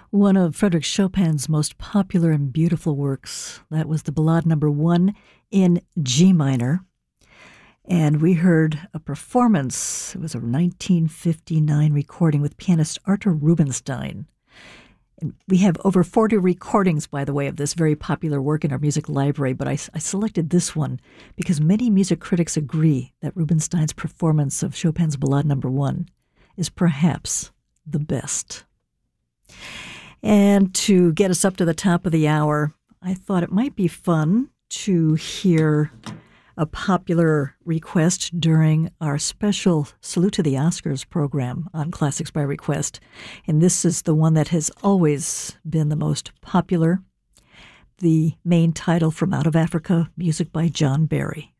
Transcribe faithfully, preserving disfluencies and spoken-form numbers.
One of Frédéric Chopin's most popular and beautiful works. That was the Ballade Number One in G minor. And we heard a performance. It was a nineteen fifty-nine recording with pianist Artur Rubinstein. And we have over forty recordings, by the way, of this very popular work in our music library, but I, I selected this one because many music critics agree that Rubinstein's performance of Chopin's Ballade Number One is perhaps the best. And to get us up to the top of the hour, I thought it might be fun to hear a popular request during our special Salute to the Oscars program on Classics by Request. And this is the one that has always been the most popular. The main title, From Out of Africa, music by John Barry.